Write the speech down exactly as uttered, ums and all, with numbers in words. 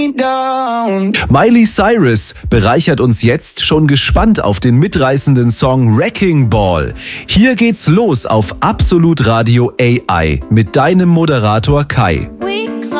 Miley Cyrus bereichert uns jetzt schon gespannt auf den mitreißenden Song Wrecking Ball. Hier geht's los auf Absolut Radio A I mit deinem Moderator Kai. We